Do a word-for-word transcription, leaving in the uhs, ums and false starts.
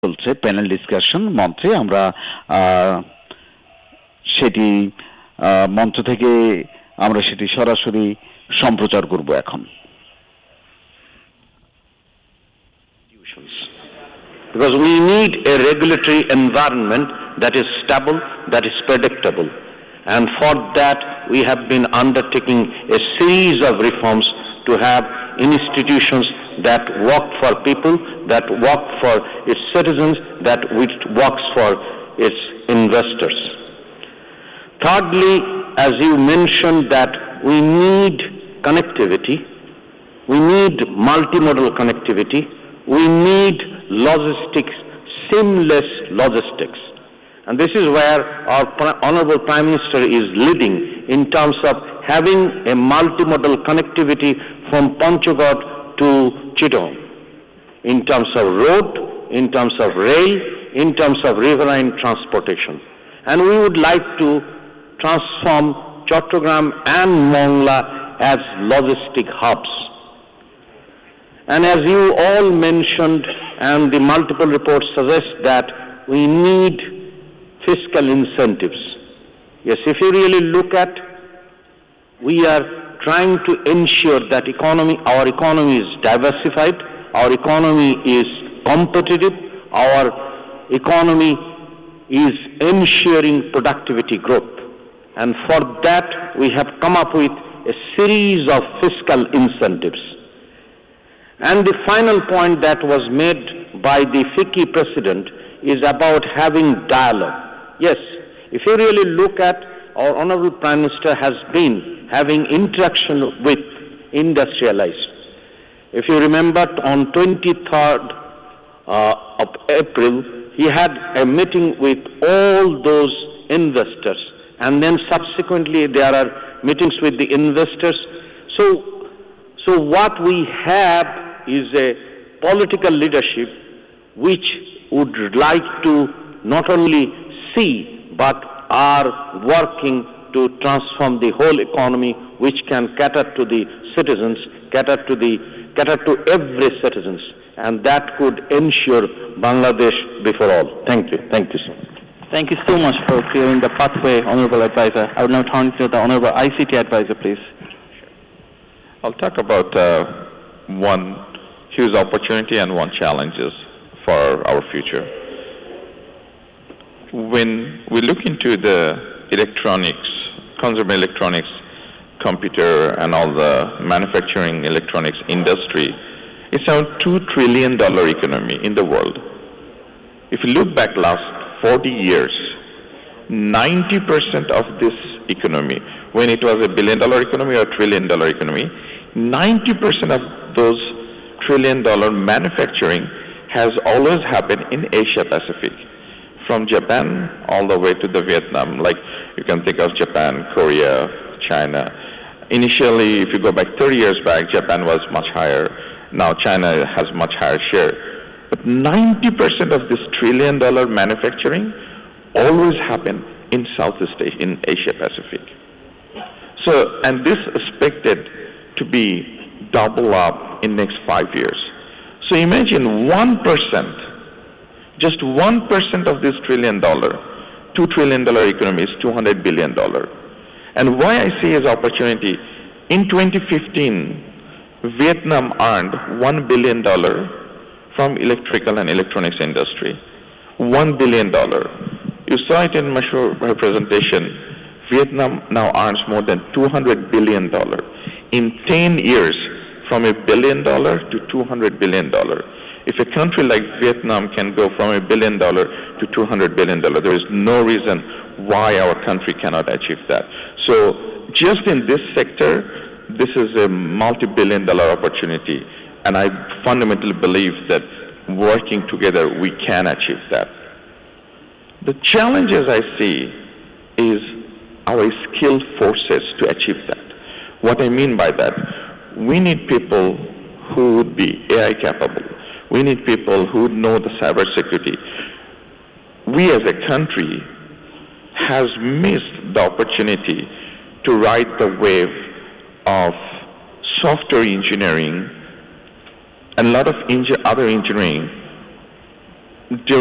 চলছে panel discussion মঞ্চে আমরা সেটি মঞ্চ থেকে আমরা সেটি সরাসরি সম্প্রচার করব এখন। Because we need a regulatory environment that is stable, that is predictable. And for that, we have been undertaking a series of reforms to have institutions that work for people, that work for its citizens, that which works for its investors. Thirdly, as you mentioned, that we need connectivity, we need multimodal connectivity, we need logistics, seamless logistics. And this is where our Honorable Prime Minister is leading in terms of having a multimodal connectivity from Panchagod to Chittagong, in terms of road, in terms of rail, in terms of riverine transportation. And we would like to transform Chattogram and Mongla as logistic hubs. And as you all mentioned, and the multiple reports suggest that we need fiscal incentives. Yes, if you really look at, we are trying to ensure that economy, our economy is diversified, our economy is competitive, our economy is ensuring productivity growth. And for that, we have come up with a series of fiscal incentives. And the final point that was made by the F I C C I president is about having dialogue. Yes, if you really look at, our Honorable Prime Minister has been having interaction with industrialists. If you remember, on twenty-third uh, of April, he had a meeting with all those investors, and then subsequently there are meetings with the investors. So, so what we have is a political leadership which would like to not only see but are working to transform the whole economy, which can cater to the citizens, cater to the cater to every citizens, and that could ensure Bangladesh before all. Thank you. Thank you, sir. Thank you so much for clearing the pathway, Honorable Advisor. I would now turn to the Honorable I C T Advisor, please. I'll talk about uh, one huge opportunity and one challenges for our future. When we look into the electronics, consumer electronics, computer, and all the manufacturing electronics industry, it's around two trillion dollars economy in the world. If you look back last forty years, ninety percent of this economy, when it was a billion dollar economy or trillion dollar economy, ninety percent of those trillion dollar manufacturing has always happened in Asia Pacific, from Japan all the way to the Vietnam. Like you can think of Japan, Korea, China. Initially, if you go back thirty years back, Japan was much higher. Now China has much higher share. But ninety percent of this trillion dollar manufacturing always happened in Southeast Asia, in Asia Pacific. So, and this is expected to be double up in next five years. So imagine one percent, just one percent of this trillion dollar, two trillion dollar economy is two hundred billion dollar. And why I see as opportunity, in twenty fifteen, Vietnam earned one billion dollar from electrical and electronics industry. One billion dollar. You saw it in my presentation. Vietnam now earns more than two hundred billion dollar. In ten years, from a billion dollar to two hundred billion dollar. If a country like Vietnam can go from a billion dollar to two hundred billion dollar, there is no reason why our country cannot achieve that. So just in this sector, this is a multi-billion dollar opportunity, and I fundamentally believe that working together we can achieve that. The challenges I see is our skilled forces to achieve that. What I mean by that, we need people who would be A I capable. We need people who would know the cybersecurity. We as a country has missed the opportunity to ride the wave of software engineering and a lot of enge- other engineering during